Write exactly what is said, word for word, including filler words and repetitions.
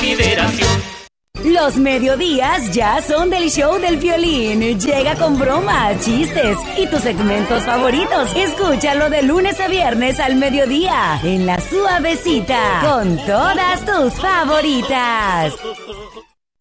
consideración. Los mediodías ya son del show del violín. Llega con bromas, chistes y tus segmentos favoritos. Escúchalo de lunes a viernes al mediodía en La Suavecita con todas tus favoritas.